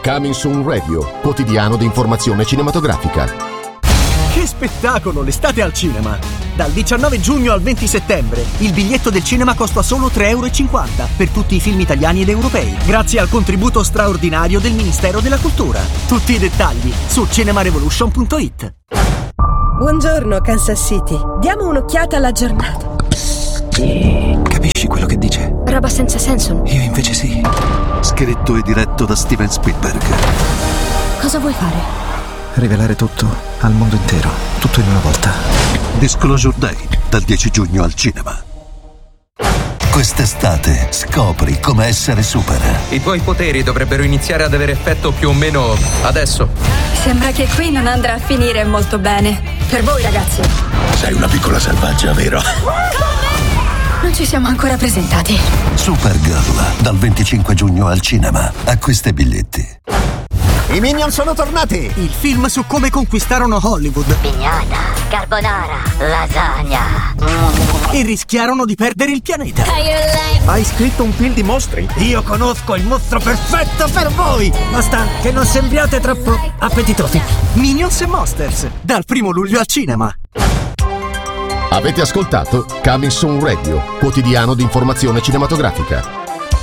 Coming Soon Radio, quotidiano di informazione cinematografica. Che spettacolo l'estate al cinema! Dal 19 giugno al 20 settembre il biglietto del cinema costa solo 3,50 € per tutti i film italiani ed europei, grazie al contributo straordinario del Ministero della Cultura. Tutti i dettagli su cinemarevolution.it. Buongiorno Kansas City, diamo un'occhiata alla giornata. Capisci quello che dice? Roba senza senso. Io invece sì. Scritto e diretto da Steven Spielberg. Cosa vuoi fare? Rivelare tutto al mondo intero, tutto in una volta. Disclosure Day, dal 10 giugno al cinema. Quest'estate scopri come essere super. I tuoi poteri dovrebbero iniziare ad avere effetto più o meno adesso. Sembra che qui non andrà a finire molto bene. Per voi ragazzi. Sei una piccola selvaggia, vero? Non ci siamo ancora presentati. Supergirl, dal 25 giugno al cinema. Acquista i biglietti. I Minion sono tornati! Il film su come conquistarono Hollywood. Pignata, carbonara, lasagna. E rischiarono di perdere il pianeta. Hai scritto un film di mostri? Io conosco il mostro perfetto per voi! Basta che non sembriate troppo appetitosi. Minions e Monsters, dal 1 luglio al cinema. Avete ascoltato Coming Soon Radio, quotidiano di informazione cinematografica.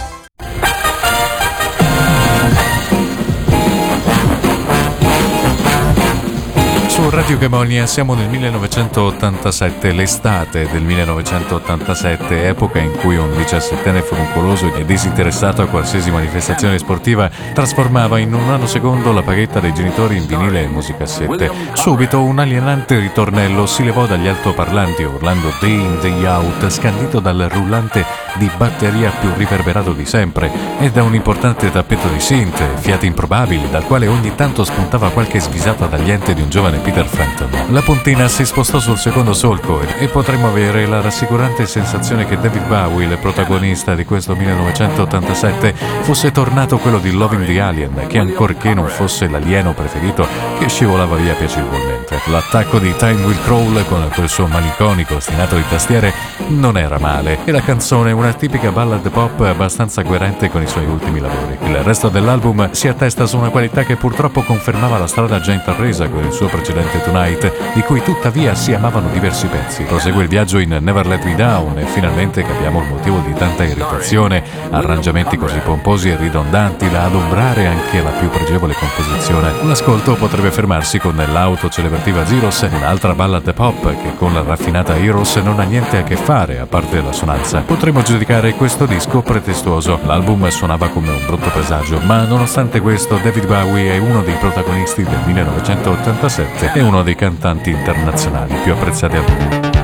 Su Radio Camonia siamo nel 1987, l'estate del 1987, epoca in cui un 17enne frettoloso e disinteressato a qualsiasi manifestazione sportiva trasformava in un nanosecondo la paghetta dei genitori in vinile e musicassette. Subito un alienante ritornello si levò dagli altoparlanti urlando day in day out, scandito dal rullante di batteria più riverberato di sempre e da un importante tappeto di synth, fiati improbabili, dal quale ogni tanto spuntava qualche svisata tagliente di un giovane Peter Frampton. La puntina si spostò sul secondo solco e potremmo avere la rassicurante sensazione che David Bowie, il protagonista di questo 1987, fosse tornato quello di Loving the Alien, che ancorché non fosse l'alieno preferito che scivolava via piacevolmente. L'attacco di Time Will Crawl con quel suo malinconico ostinato di tastiere non era male e la canzone una tipica ballad pop abbastanza coerente con i suoi ultimi lavori. Il resto dell'album si attesta su una qualità che purtroppo confermava la strada già intrapresa con il suo precedente Tonight, di cui tuttavia si amavano diversi pezzi. Prosegue il viaggio in Never Let Me Down e finalmente capiamo il motivo di tanta irritazione, arrangiamenti così pomposi e ridondanti da adombrare anche la più pregevole composizione. L'ascolto potrebbe fermarsi con l'autocelebrativa Zeros, un'altra ballad pop che con la raffinata Heroes non ha niente a che fare a parte l'assonanza. Potremmo giudicare questo disco pretestuoso. L'album suonava come un brutto presagio, ma nonostante questo David Bowie è uno dei protagonisti del 1987 e uno dei cantanti internazionali più apprezzati al mondo.